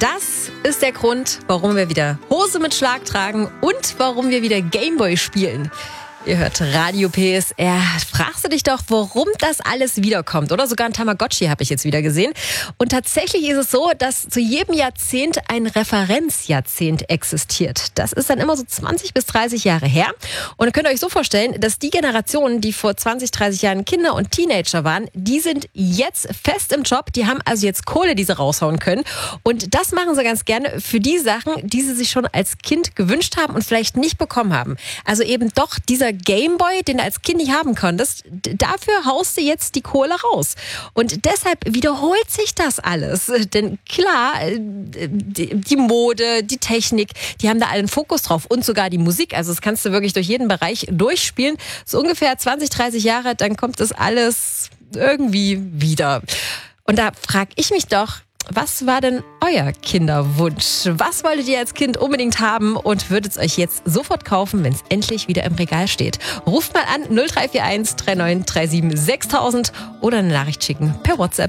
Das ist der Grund, warum wir wieder Hose mit Schlag tragen und warum wir wieder Gameboy spielen. Ihr hört Radio PSR. Fragst du dich doch, warum das alles wiederkommt, oder? Sogar ein Tamagotchi habe ich jetzt wieder gesehen. Und tatsächlich ist es so, dass zu jedem Jahrzehnt ein Referenzjahrzehnt existiert. Das ist dann immer so 20 bis 30 Jahre her. Und ihr könnt euch so vorstellen, dass die Generationen, die vor 20, 30 Jahren Kinder und Teenager waren, die sind jetzt fest im Job. Die haben also jetzt Kohle, die sie raushauen können. Und das machen sie ganz gerne für die Sachen, die sie sich schon als Kind gewünscht haben und vielleicht nicht bekommen haben. Also eben doch dieser Gameboy, den du als Kind nicht haben konntest, dafür haust du jetzt die Kohle raus. Und deshalb wiederholt sich das alles. Denn klar, die Mode, die Technik, die haben da allen Fokus drauf und sogar die Musik. Also das kannst du wirklich durch jeden Bereich durchspielen. So ungefähr 20, 30 Jahre, dann kommt das alles irgendwie wieder. Und da frage ich mich doch, was war denn euer Kinderwunsch? Was wolltet ihr als Kind unbedingt haben und würdet es euch jetzt sofort kaufen, wenn es endlich wieder im Regal steht? Ruft mal an 0341 3937 6000 oder eine Nachricht schicken per WhatsApp.